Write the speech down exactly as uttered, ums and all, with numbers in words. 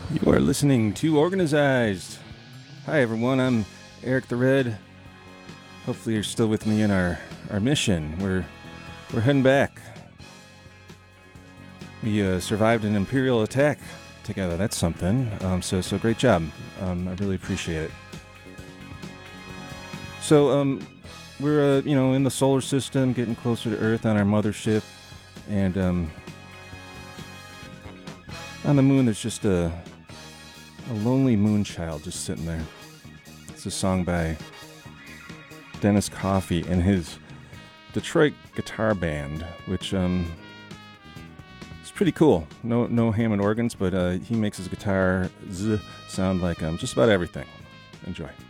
You are listening to Organized. Hi, everyone. I'm Eric the Red. Hopefully, you're still with me in our, our mission. We're we're heading back. We uh, survived an Imperial attack together. That's something. Um, so so great job. Um, I really appreciate it. So um, we're uh, you know in the solar system, getting closer to Earth on our mothership, and um, on the moon, there's just a a lonely moon child just sitting there. It's a song by Dennis Coffey and his Detroit guitar band, which um, is pretty cool. No no Hammond organs, but uh, he makes his guitar z sound like um, just about everything. Enjoy.